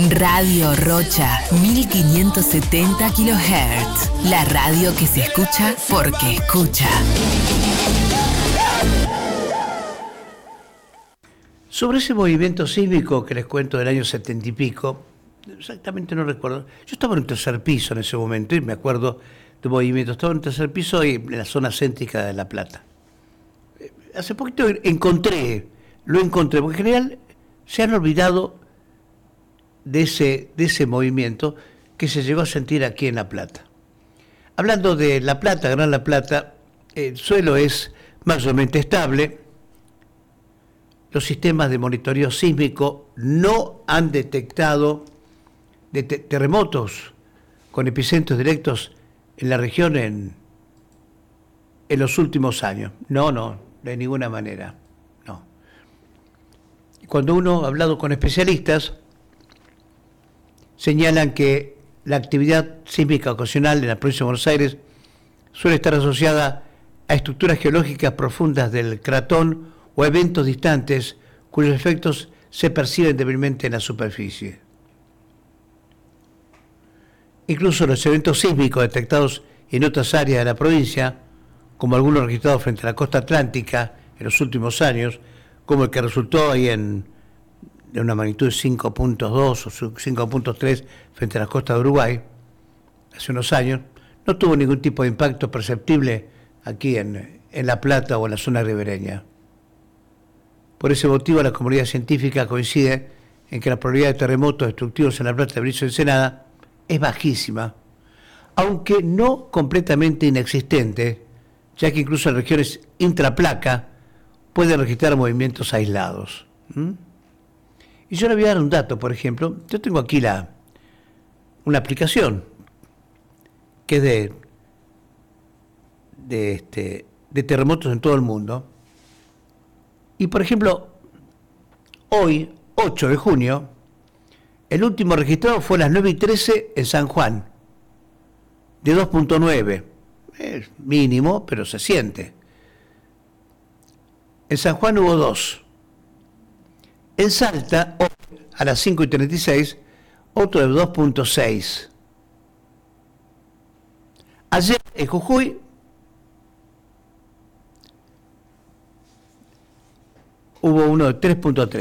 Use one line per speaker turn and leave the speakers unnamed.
Radio Rocha, 1570 kHz. La radio que se escucha porque escucha.
Sobre ese movimiento sísmico que les cuento del año 70 y pico, exactamente no recuerdo. Yo estaba en un tercer piso en ese momento y me acuerdo de movimiento. Estaba en un tercer piso y en la zona céntrica de La Plata. Hace poquito lo encontré, porque en general se han olvidado de ese movimiento que se llegó a sentir aquí en La Plata. Hablando de La Plata, Gran La Plata, el suelo es mayormente estable. Los sistemas de monitoreo sísmico no han detectado terremotos con epicentros directos en la región en los últimos años. No, de ninguna manera, no. Cuando uno ha hablado con especialistas, señalan que la actividad sísmica ocasional en la provincia de Buenos Aires suele estar asociada a estructuras geológicas profundas del cratón o eventos distantes cuyos efectos se perciben débilmente en la superficie. Incluso los eventos sísmicos detectados en otras áreas de la provincia, como algunos registrados frente a la costa atlántica en los últimos años, como el que resultó ahí de una magnitud de 5.2 o 5.3 frente a la costa de Uruguay, hace unos años, no tuvo ningún tipo de impacto perceptible aquí en La Plata o en la zona ribereña. Por ese motivo, la comunidad científica coincide en que la probabilidad de terremotos destructivos en La Plata, Berizo y Ensenada es bajísima, aunque no completamente inexistente, ya que incluso en regiones intraplaca pueden registrar movimientos aislados. Y yo le voy a dar un dato, por ejemplo. Yo tengo aquí una aplicación que es de terremotos en todo el mundo. Y, por ejemplo, hoy, 8 de junio, el último registrado fue a las 9:13 en San Juan, de 2.9. Es mínimo, pero se siente. En San Juan hubo 2. En Salta, hoy, a las 5:36, otro de 2.6. Ayer en Jujuy hubo uno de 3.3.